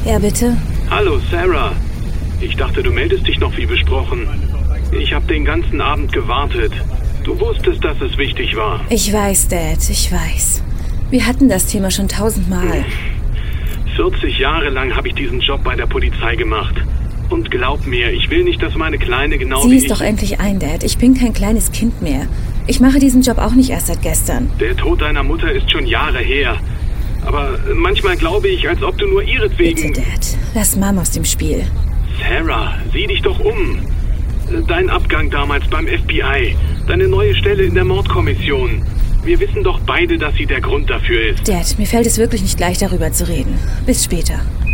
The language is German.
Ja, bitte? Hallo, Sarah. Ich dachte, du meldest dich noch wie besprochen. Ich habe den ganzen Abend gewartet. Du wusstest, dass es wichtig war. Ich weiß, Dad, ich weiß. Wir hatten das Thema schon 1000-mal. 40 Jahre lang habe ich diesen Job bei der Polizei gemacht. Und glaub mir, ich will nicht, dass meine Kleine genau wie ich... Sieh es doch endlich ein, Dad. Ich bin kein kleines Kind mehr. Ich mache diesen Job auch nicht erst seit gestern. Der Tod deiner Mutter ist schon Jahre her. Aber manchmal glaube ich, als ob du nur ihretwegen... Bitte, Dad. Lass Mom aus dem Spiel. Sarah, sieh dich doch um. Dein Abgang damals beim FBI. Deine neue Stelle in der Mordkommission. Wir wissen doch beide, dass sie der Grund dafür ist. Dad, mir fällt es wirklich nicht leicht, darüber zu reden. Bis später.